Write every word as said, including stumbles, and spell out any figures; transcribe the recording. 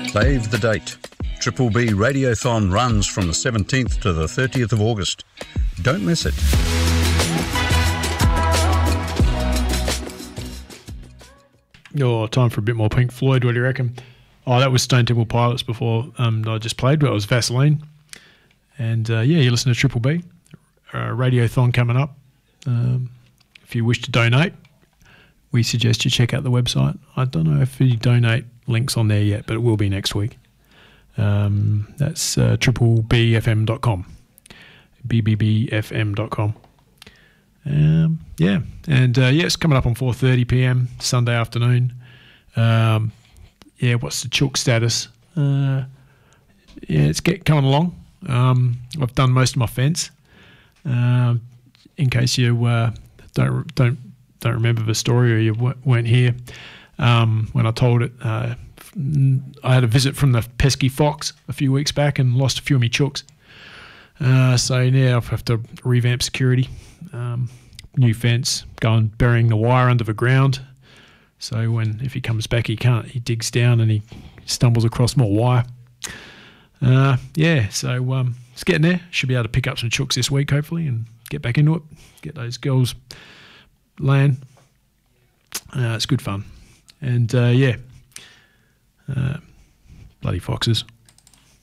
Save the date. Triple B Radiothon runs from the seventeenth to the thirtieth of August. Don't miss it. Oh, time for a bit more Pink Floyd. What do you reckon? Oh, that was Stone Temple Pilots before um, I just played, but it was Vaseline. And uh, yeah, you listen to Triple B. Uh, Radiothon coming up. Um, if you wish to donate, we suggest you check out the website. I don't know if you donate links on there yet, but it will be next week. Um, that's uh, triple b f m dot com. b b b f m dot com. Um, yeah, and uh, yeah, it's coming up on four thirty p m Sunday afternoon. Um, yeah, what's the chook status? Uh, yeah, it's get coming along. Um, I've done most of my fence. Um, in case you uh, don't don't don't remember the story or you w- weren't here um, when I told it, uh, I had a visit from the pesky fox a few weeks back and lost a few of my chooks. Uh, so now I have to revamp security. Um, new fence, go and burying the wire under the ground. So when if he comes back, he can't. He digs down and he stumbles across more wire. Uh, yeah, so um, it's getting there. Should be able to pick up some chooks this week, hopefully, and get back into it. Get those girls laying. Uh, it's good fun. And uh, yeah, uh, bloody foxes.